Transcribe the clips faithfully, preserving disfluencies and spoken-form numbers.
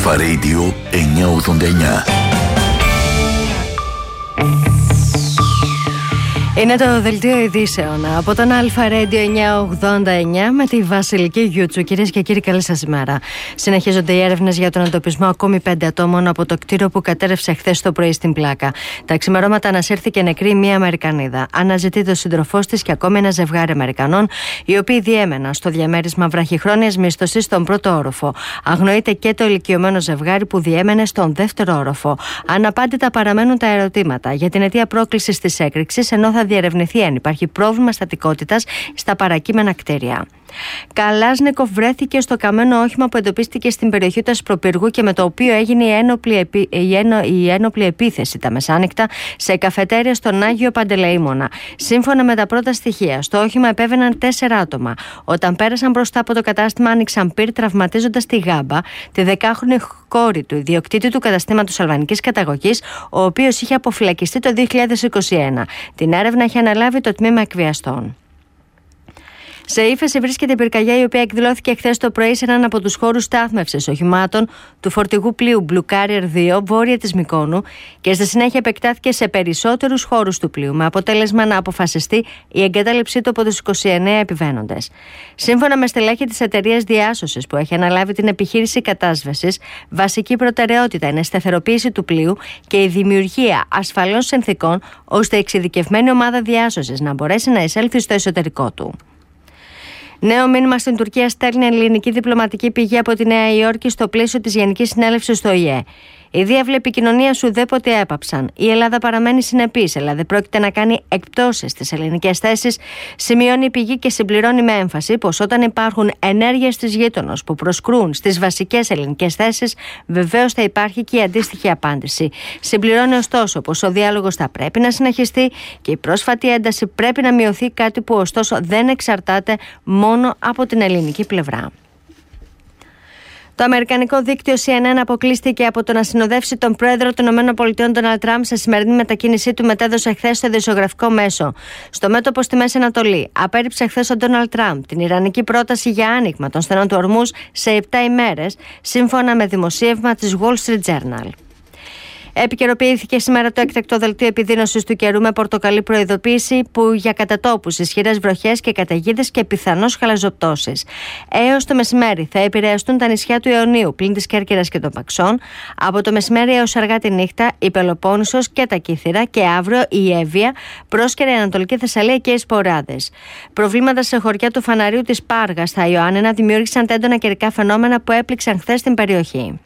Αλφα Radio εννιακόσια ογδόντα εννιά. Είναι το δελτίο ειδήσεων από τον Αλφα Radio εννιακόσια ογδόντα εννιά με τη Βασιλική Γιούτσου. Κυρίες και κύριοι, καλή σας ημέρα. Συνεχίζονται οι έρευνες για τον εντοπισμό ακόμη πέντε ατόμων από το κτίριο που κατέρευσε χθες το πρωί στην Πλάκα. Τα ξημερώματα ανασύρθηκε νεκρή μία Αμερικανίδα. Αναζητείται ο σύντροφός της και ακόμη ένα ζευγάρι Αμερικανών, οι οποίοι διέμεναν στο διαμέρισμα βραχυχρόνιας μίσθωσης στον πρώτο όροφο. Αγνοείται και το ηλικιωμένο ζευγάρι που διέμενε στον δεύτερο όροφο. Αναπάντητα παραμένουν τα ερωτήματα για την αιτία πρόκλησης της έκρηξης, ενώ θα διερευνηθεί αν υπάρχει πρόβλημα στατικότητας στα παρακείμενα κτίρια. Καλάζνικοφ βρέθηκε στο καμένο όχημα που εντοπίστηκε στην περιοχή του Ασπροπύργου και με το οποίο έγινε η ένοπλη, επί... η ένο... η ένοπλη επίθεση τα μεσάνυχτα σε καφετέρια στον Άγιο Παντελεήμονα. Σύμφωνα με τα πρώτα στοιχεία, στο όχημα επέβαιναν τέσσερα άτομα. Όταν πέρασαν μπροστά από το κατάστημα, άνοιξαν πυρ, τραυματίζοντας τη Γάμπα, τη δεκάχρονη κόρη του ιδιοκτήτη του καταστήματος αλβανικής καταγωγής, ο οποίος είχε αποφυλακιστεί το δύο χιλιάδες είκοσι ένα. Την έρευνα έχει αναλάβει το τμήμα εκβιαστών. Σε ύφεση βρίσκεται η πυρκαγιά, η οποία εκδηλώθηκε χθες το πρωί σε έναν από τους χώρους στάθμευσης οχημάτων του φορτηγού πλοίου Blue Carrier δύο, βόρεια της Μυκόνου, και στη συνέχεια επεκτάθηκε σε περισσότερους χώρους του πλοίου, με αποτέλεσμα να αποφασιστεί η εγκατάλειψή του από τους είκοσι εννέα επιβαίνοντες. Σύμφωνα με στελέχη της εταιρείας διάσωσης που έχει αναλάβει την επιχείρηση κατάσβεσης, βασική προτεραιότητα είναι η σταθεροποίηση του πλοίου και η δημιουργία ασφαλών συνθηκών, ώστε η εξειδικευμένη ομάδα διάσωσης να μπορέσει να εισέλθει στο εσωτερικό του. Νέο μήνυμα στην Τουρκία στέλνει ελληνική διπλωματική πηγή από τη Νέα Υόρκη στο πλαίσιο της Γενικής Συνέλευσης στο ι ε. Οι διάβλοι επικοινωνίας ουδέποτε έπαψαν. Η Ελλάδα παραμένει συνεπής, αλλά δεν πρόκειται να κάνει εκπτώσεις στις ελληνικές θέσεις, σημειώνει η πηγή και συμπληρώνει με έμφαση πως όταν υπάρχουν ενέργειες της γείτονος που προσκρούν στις βασικές ελληνικές θέσεις, βεβαίως θα υπάρχει και η αντίστοιχη απάντηση. Συμπληρώνει ωστόσο πως ο διάλογος θα πρέπει να συνεχιστεί και η πρόσφατη ένταση πρέπει να μειωθεί, κάτι που ωστόσο δεν εξαρτάται μόνο από την ελληνική πλευρά. Το αμερικανικό δίκτυο σι εν εν αποκλείστηκε από το να συνοδεύσει τον πρόεδρο των ΗΠΑ, Ντόναλντ Τραμπ, σε σημερινή μετακίνησή του, μετέδωσε χθες στο ειδησιογραφικό μέσο. Στο μέτωπο στη Μέση Ανατολή, απέρριψε χθες ο Ντόναλντ Τραμπ την ιρανική πρόταση για άνοιγμα των στενών του Ορμούζ σε επτά ημέρες, σύμφωνα με δημοσίευμα της Wall Street Journal. Επικαιροποιήθηκε σήμερα το έκτακτο δελτίο επιδείνωσης του καιρού με πορτοκαλί προειδοποίηση που για κατατόπους, ισχυρές βροχές και καταιγίδες και πιθανώς χαλαζοπτώσεις. Έως το μεσημέρι θα επηρεαστούν τα νησιά του Ιωνίου πλην της Κέρκυρας και των Παξών. Από το μεσημέρι έως αργά τη νύχτα η Πελοπόννησος και τα Κύθυρα, και αύριο η Εύβοια, πρόσκαιρα η Ανατολική Θεσσαλία και οι Σποράδες. Προβλήματα σε χωριά του Φαναρίου της Πάργας στα Ιωάννινα δημιούργησαν τα έντονα καιρικά φαινόμενα που έπληξαν χθες την περιοχή.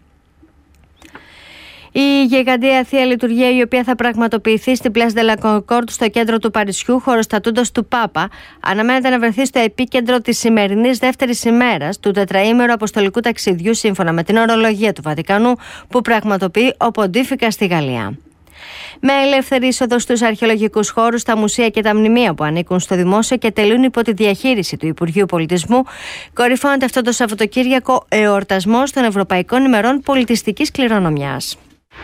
Η γιγαντία Θεία Λειτουργία, η οποία θα πραγματοποιηθεί στην Place de la Concorde στο κέντρο του Παρισιού, χωροστατούντος του Πάπα, αναμένεται να βρεθεί στο επίκεντρο της σημερινής δεύτερης ημέρας του τετραήμερου αποστολικού ταξιδιού, σύμφωνα με την ορολογία του Βατικανού, που πραγματοποιεί ο Ποντίφικα στη Γαλλία. Με ελεύθερη είσοδο στους αρχαιολογικούς χώρους, τα μουσεία και τα μνημεία που ανήκουν στο δημόσιο και τελούν υπό τη διαχείριση του Υπουργείου Πολιτισμού, κορυφώνεται αυτό το Σαββατοκύριακο εορτασμός των Ευρωπαϊκών ημερών πολιτιστικής κληρονομιάς.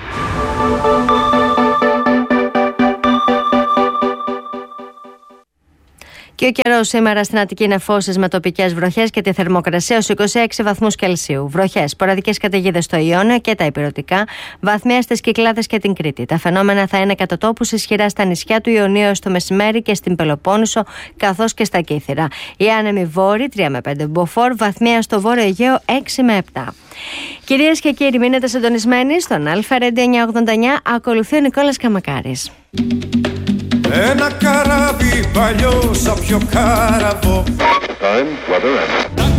Και ο καιρός σήμερα στην Αττική είναι φώσες με τοπικές βροχές και τη θερμοκρασία ως είκοσι έξι βαθμούς Κελσίου. Βροχές, σποραδικές καταιγίδες στο Ιόνιο και τα Ηπειρωτικά, βαθμία στις Κυκλάδες και την Κρήτη. Τα φαινόμενα θα είναι κατά τόπους ισχυρά στα νησιά του Ιωνίου έως το μεσημέρι και στην Πελοπόννησο, καθώς και στα Κύθυρα. Οι άνεμοι βόρειοι τρία με πέντε μποφόρ, βαθμία στο Βόρειο Αιγαίο έξι με επτά. Κυρίες και κύριοι, μείνετε συντονισμένοι στον Αλφα Radio εννιακόσια ογδόντα εννιά. Ακολουθεί ο Νικόλας Καμακάρης. Ένα καράβι παλιό σαν πιο κάραβο.